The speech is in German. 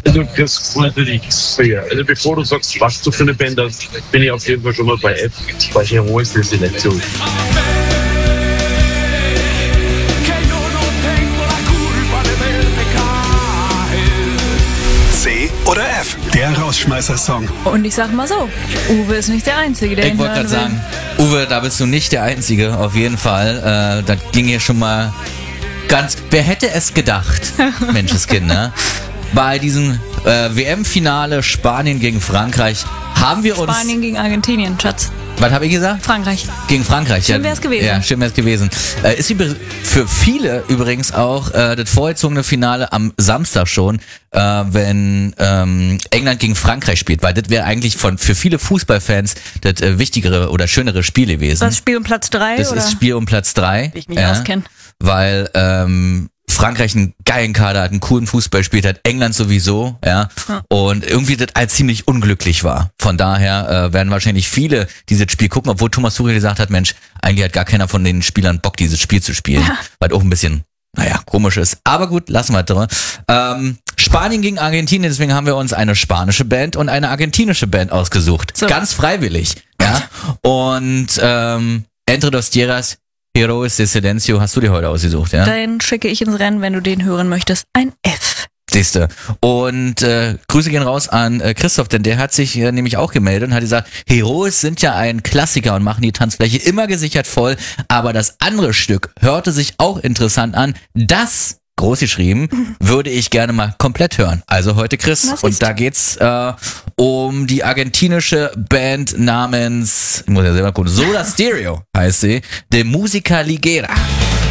Also das wollte ich sehr. Also bevor du sagst, was du für eine Band hast, bin ich auf jeden Fall schon mal bei F, bei Heroes de Silencio. C oder F, der Rausschmeißer-Song. Und ich sag mal so, Uwe ist nicht der Einzige, der Ich ihn wollte hören gerade will. sagen, Uwe, da bist du nicht der Einzige, auf jeden Fall. Da ging hier schon mal wer hätte es gedacht, Menschenskinder, bei diesem WM-Finale Spanien gegen Frankreich haben wir uns... Spanien gegen Argentinien, Schatz. Was habe ich gesagt? Frankreich. Gegen Frankreich. Schön wär's gewesen. Ja, schön wär's gewesen. Ist für viele übrigens auch das vorgezogene Finale am Samstag schon, wenn England gegen Frankreich spielt, weil das wäre eigentlich für viele Fußballfans das wichtigere oder schönere Spiel gewesen. Das Spiel um Platz 3? Das ist Spiel um Platz 3. Wie ich mich auskenne. Weil Frankreich einen geilen Kader hat, einen coolen Fußball spielt hat, England sowieso, ja. Und irgendwie das als ziemlich unglücklich war. Von daher werden wahrscheinlich viele dieses Spiel gucken, obwohl Thomas Tuchel gesagt hat, Mensch, eigentlich hat gar keiner von den Spielern Bock, dieses Spiel zu spielen. Ja. Weil auch ein bisschen, komisch ist. Aber gut, lassen wir drin. Spanien gegen Argentinien, deswegen haben wir uns eine spanische Band und eine argentinische Band ausgesucht. So. Ganz freiwillig, ja. Und Entre dos Tierras, Heroes de Silencio hast du dir heute ausgesucht, ja? Den schicke ich ins Rennen, wenn du den hören möchtest. Ein F. Siehste. Und Grüße gehen raus an Christoph, denn der hat sich nämlich auch gemeldet und hat gesagt, Heroes sind ja ein Klassiker und machen die Tanzfläche immer gesichert voll, aber das andere Stück hörte sich auch interessant an. Das, groß geschrieben, würde ich gerne mal komplett hören. Also heute Chris. Und da geht's um die argentinische Band namens, ich muss ja selber gucken, Soda Stereo heißt sie, De Música Ligera.